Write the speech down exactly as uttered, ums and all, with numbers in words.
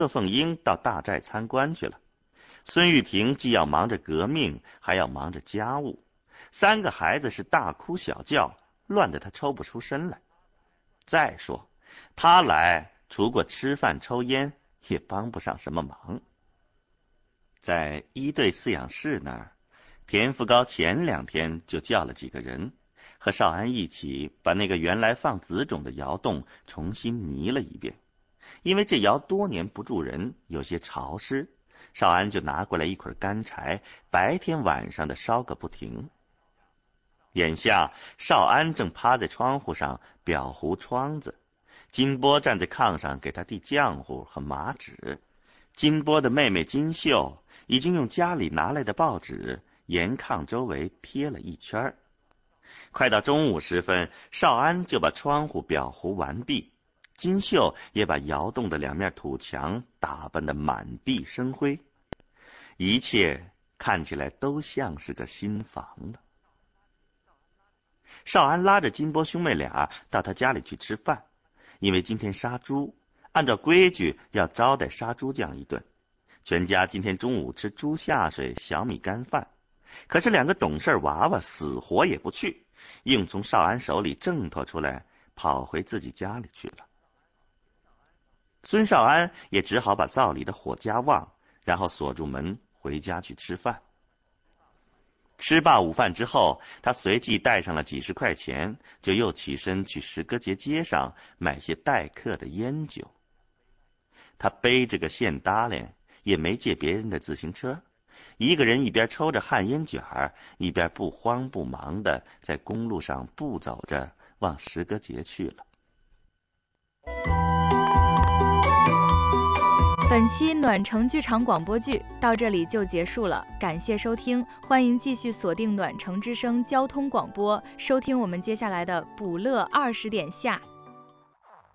贺凤英到大寨参观去了。孙玉婷既要忙着革命，还要忙着家务，三个孩子是大哭小叫，乱得他抽不出身来。再说他来除过吃饭抽烟，也帮不上什么忙。在一队饲养室那儿，田福高前两天就叫了几个人，和少安一起把那个原来放子种的窑洞重新泥了一遍。因为这窑多年不住人，有些潮湿，少安就拿过来一捆干柴，白天晚上的烧个不停。眼下少安正趴在窗户上裱糊窗子，金波站在炕上给他递浆糊和麻纸。金波的妹妹金秀已经用家里拿来的报纸沿炕周围贴了一圈。快到中午时分，少安就把窗户裱糊完毕，金秀也把窑洞的两面土墙打扮得满壁生辉，一切看起来都像是个新房了。少安拉着金波兄妹俩到他家里去吃饭，因为今天杀猪，按照规矩要招待杀猪匠一顿。全家今天中午吃猪下水、小米干饭，可是两个懂事娃娃死活也不去，硬从少安手里挣脱出来，跑回自己家里去了。孙少安也只好把灶里的火加旺，然后锁住门回家去吃饭。吃罢午饭之后，他随即带上了几十块钱，就又起身去石歌节街上买些待客的烟酒。他背着个线搭链，也没借别人的自行车，一个人一边抽着旱烟卷儿，一边不慌不忙的在公路上步走着往石歌节去了。 本期暖城剧场广播剧到这里就结束了，感谢收听，欢迎继续锁定暖城之声交通广播，收听我们接下来的补乐二十点下。